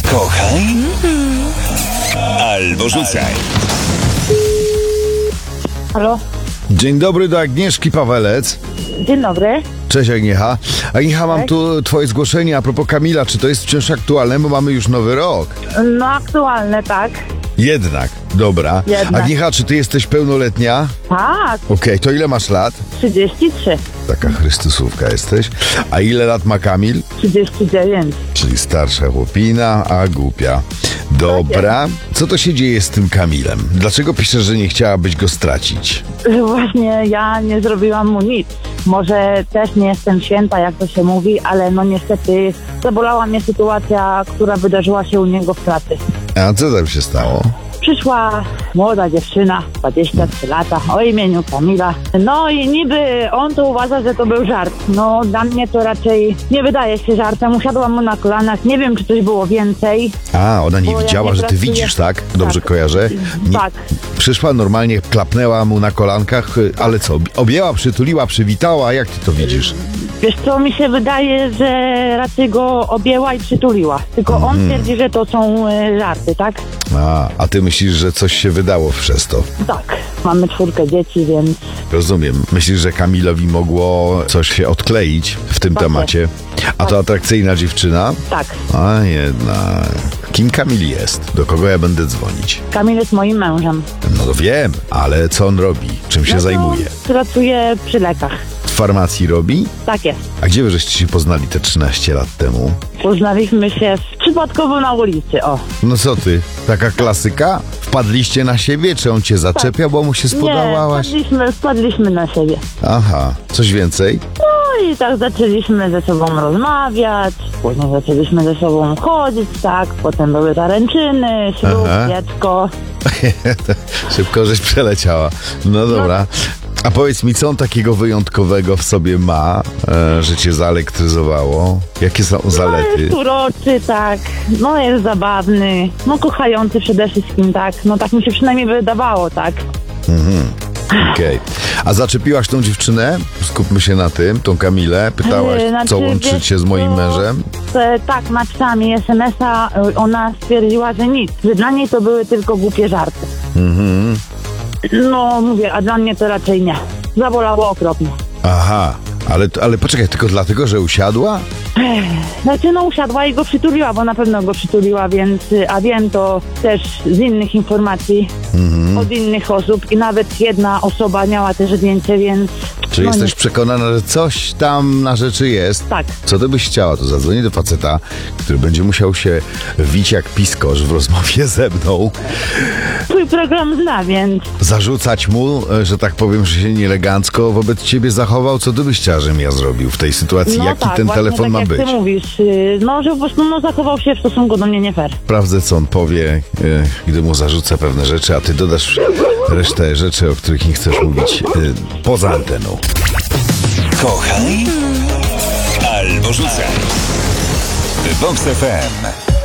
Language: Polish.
Kochaj albo rzucaj. Halo? Dzień dobry, do Agnieszki Pawelec. Dzień dobry. Cześć Agniecha. Agniecha, mam tu twoje zgłoszenie a propos Kamila. Czy to jest wciąż aktualne, bo mamy już nowy rok? No aktualne, tak. Jednak, dobra. Jednak. Agniecha, czy ty jesteś pełnoletnia? Tak, Okej, to ile masz lat? 33, Taka Chrystusówka jesteś. A ile lat ma Kamil? 39. Czyli starsza chłopina, a głupia. Dobra. Co to się dzieje z tym Kamilem? Dlaczego piszesz, że nie chciałabyś go stracić? Właśnie ja nie zrobiłam mu nic. Może też nie jestem święta, jak to się mówi, ale no niestety zabolała mnie sytuacja, która wydarzyła się u niego w pracy. A co tam się stało? Przyszła młoda dziewczyna, 23 lata, o imieniu Kamila. No i niby on to uważa, że to był żart. No dla mnie to raczej nie wydaje się żartem. Usiadłam mu na kolanach, nie wiem, czy coś było więcej. A, ona nie Bo ja widziała, nie że ty pracuję. widzisz, tak? Dobrze Tak. kojarzę? Nie, Tak. Przyszła normalnie, klapnęła mu na kolankach, ale co? Objęła, przytuliła, przywitała, jak ty to widzisz? Wiesz co, mi się wydaje, że raczej go objęła i przytuliła. Tylko on twierdzi, że to są żarty, tak? A ty myślisz, że coś się wydało przez to? Tak. Mamy 4 dzieci, więc Rozumiem. Myślisz, że Kamilowi mogło coś się odkleić w tym Tak temacie? A to atrakcyjna dziewczyna? tak. A jednak. Kim Kamil jest? Do kogo ja będę dzwonić? Kamil jest moim mężem. No to wiem, ale co on robi? Czym się No to zajmuje? Pracuje przy lekach. W farmacji robi? Tak jest. A gdzie wy żeście się poznali te 13 lat temu? Poznaliśmy się przypadkowo na ulicy, o. No co ty, taka klasyka? Wpadliście na siebie, czy on cię zaczepiał, bo mu się spodobałaś? Nie, wpadliśmy na siebie. Aha, coś więcej? No i tak zaczęliśmy ze sobą rozmawiać, później zaczęliśmy ze sobą chodzić, tak, potem były zaręczyny, ślub, Aha. dziecko. Szybko żeś przeleciała. No dobra. A powiedz mi, co on takiego wyjątkowego w sobie ma, że cię zaelektryzowało? Jakie są No zalety? jest uroczy, tak, no jest zabawny, no kochający przede wszystkim, tak, no tak mi się przynajmniej wydawało, tak. Okej. A zaczepiłaś tą dziewczynę? Skupmy się na tym, tą Kamilę. Pytałaś, Znaczy, co łączyć wiesz się z moim co, mężem? Tak, napisała SMS-a, ona stwierdziła, że nic, że dla niej to były tylko głupie żarty. No mówię, a dla mnie to raczej nie. Zabolało okropnie. Aha, ale poczekaj, tylko dlatego, że usiadła? Znaczy no usiadła i go przytuliła, bo na pewno go przytuliła, więc, a wiem to też z innych informacji, od innych osób i nawet jedna osoba miała też zdjęcie, więc... Czy no jesteś nie. przekonana, że coś tam na rzeczy jest? Tak. Co ty byś chciała? To zadzwonię do faceta, który będzie musiał się wić jak piskosz w rozmowie ze mną, Twój program zna, więc... zarzucać mu, że tak powiem, że się nieelegancko wobec ciebie zachował. Co ty byś chciała, żebym ja zrobił w tej sytuacji? No Jaki tak, ten właśnie telefon tak ma jak być? ty mówisz, no że po prostu no, zachował się w stosunku do mnie nie fair. Sprawdzę, co on powie, gdy mu zarzucę pewne rzeczy, a ty dodasz resztę rzeczy, o których nie chcesz mówić poza anteną. Kochaj albo rzucaj. Vox FM.